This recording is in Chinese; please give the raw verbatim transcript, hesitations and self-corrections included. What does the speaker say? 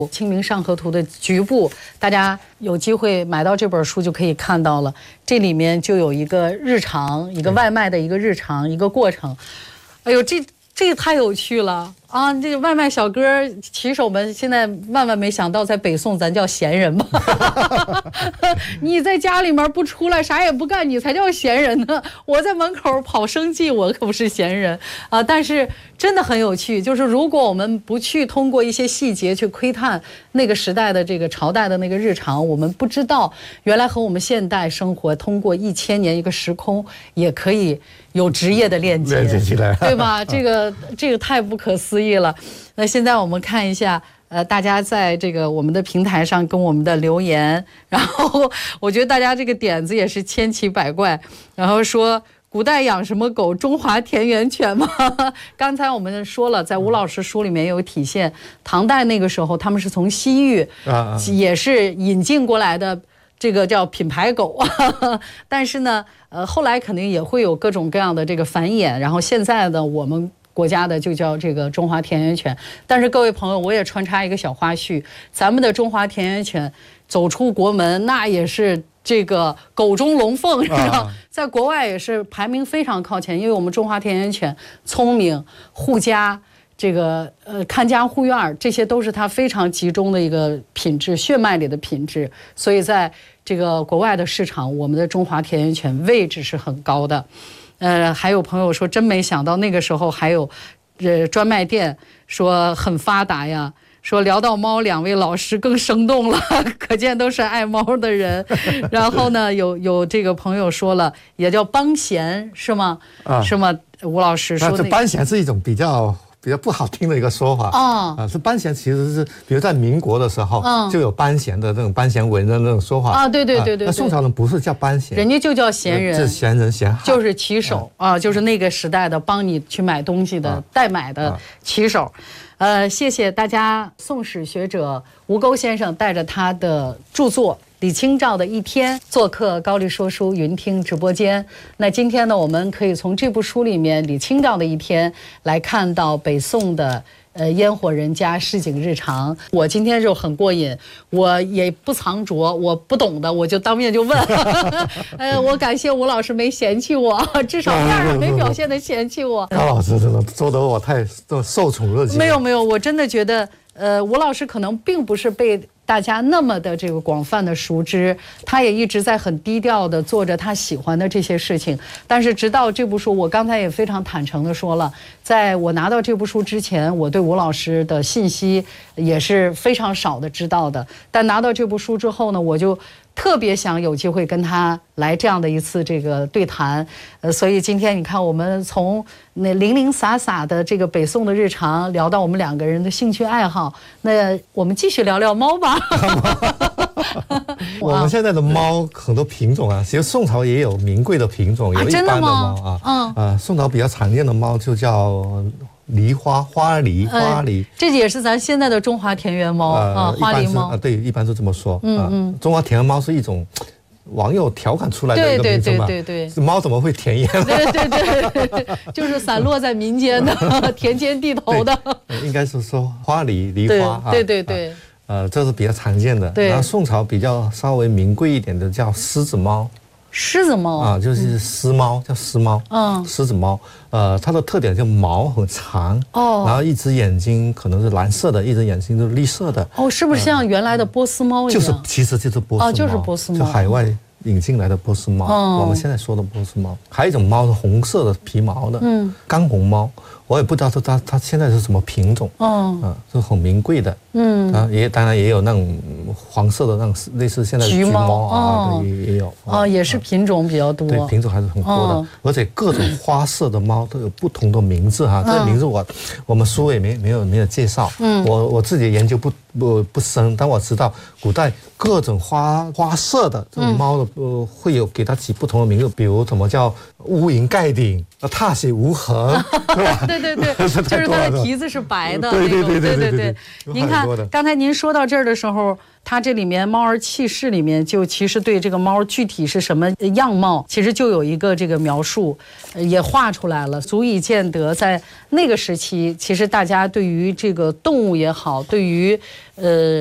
《清明上河图》的局部，大家有机会买到这本书就可以看到了。这里面就有一个日常，一个外卖的一个日常，一个过程。哎呦，这这个太有趣了啊！这个外卖小哥骑手们现在万万没想到，在北宋咱叫闲人吧？你在家里面不出来，啥也不干，你才叫闲人呢。我在门口跑生计，我可不是闲人啊！但是真的很有趣，就是如果我们不去通过一些细节去窥探那个时代的这个朝代的那个日常，我们不知道原来和我们现代生活通过一千年一个时空也可以有职业的链接， 链接起来， 对吧？这个这个太不可思议了。那现在我们看一下，呃，大家在这个我们的平台上跟我们的留言，然后我觉得大家这个点子也是千奇百怪，然后说。古代养什么狗？中华田园犬吗？刚才我们说了，在吴老师书里面有体现，唐代那个时候他们是从西域，啊、也是引进过来的，这个叫品牌狗。但是呢，呃，后来肯定也会有各种各样的这个繁衍，然后现在呢，我们国家的就叫这个中华田园犬。但是各位朋友，我也穿插一个小花絮，咱们的中华田园犬走出国门，那也是。这个狗中龙凤是吧？在国外也是排名非常靠前，因为我们中华田园犬聪明、护家，这个呃看家护院，这些都是它非常集中的一个品质，血脉里的品质。所以在这个国外的市场，我们的中华田园犬位置是很高的。呃，还有朋友说，真没想到那个时候还有呃专卖店，说很发达呀。说聊到猫，两位老师更生动了，可见都是爱猫的人。然后呢，有有这个朋友说了，也叫帮闲是吗？啊，是吗？吴老师说、那個， 这帮闲是一种比较比较不好听的一个说法啊。啊，是帮闲其实是，比如在民国的时候、嗯、就有帮闲的那种帮闲文的那种说法啊。对对对 对, 对、 啊。那宋朝人不是叫帮闲， 人家就叫闲人， 是闲人闲汉， 就是骑手、嗯、啊，就是那个时代的帮你去买东西的、啊、代买的骑手。呃，谢谢大家。宋史学者吴钩先生带着他的著作《李清照的一天》做客高丽说书云听直播间。那今天呢，我们可以从这部书里面《李清照的一天》来看到北宋的呃烟火人家市井日常。我今天就很过瘾，我也不藏拙，我不懂的我就当面就问。呃，我感谢吴老师没嫌弃我，至少面上没表现的嫌弃我。 高老师真的说得我太受宠若惊。 没有没有，我真的觉得，呃，吴老师可能并不是被大家那么的这个广泛的熟知，他也一直在很低调的做着他喜欢的这些事情。但是直到这部书，我刚才也非常坦诚的说了，在我拿到这部书之前，我对吴老师的信息也是非常少的知道的。但拿到这部书之后呢，我就特别想有机会跟他来这样的一次这个对谈，呃，所以今天你看，我们从那零零散散的这个北宋的日常聊到我们两个人的兴趣爱好，那我们继续聊聊猫吧。 我们现在的猫很多品种啊，其实宋朝也有名贵的品种，有一般的猫啊，嗯，呃，宋朝比较常见的猫就叫狸花花狸花狸、呃， 这也是咱现在的中华田园猫啊、呃，花狸猫啊、 呃，对，一般是这么说。嗯嗯、呃，中华田园猫是一种网友调侃出来的一个名字嘛， 对对对对， 猫怎么会田野？ 对对对对，就是散落在民间的田间地头的。 应该是说花狸狸花， 对对对。 啊呃，这是比较常见的。然后宋朝比较稍微名贵一点的叫狮子猫。 狮子猫啊，就是狮猫，嗯、叫狮猫。嗯，狮子猫，呃，它的特点就毛很长。哦。然后一只眼睛可能是蓝色的，一只眼睛是绿色的。 哦，是不是像原来的波斯猫一样？ 就是，其实就是波斯猫。 哦，就是波斯猫。 就海外引进来的波斯猫。哦。我们现在说的波斯猫，还有一种猫是红色的皮毛的。嗯。干红猫。我也不知道它它它现在是什么品种，哦，啊，是很名贵的，嗯，啊，也当然也有那种黄色的那种类似现在的橘猫啊，也也有， 哦，也是品种比较多， 对，品种还是很多的，而且各种花色的猫都有不同的名字哈，这个名字我我们书也没没有没有介绍，嗯，我我自己研究不不不深，但我知道古代各种花花色的这种猫的呃会有给它起不同的名字，比如什么叫乌云盖顶，踏雪无痕，对吧？ 对对对，就是它的蹄子是白的， 对对对对对对。 您看，刚才您说到这儿的时候， 它这里面《猫儿弃世》里面就其实对这个猫具体是什么样貌，其实就有一个这个描述，也画出来了，足以见得在那个时期，其实大家对于这个动物也好，对于呃。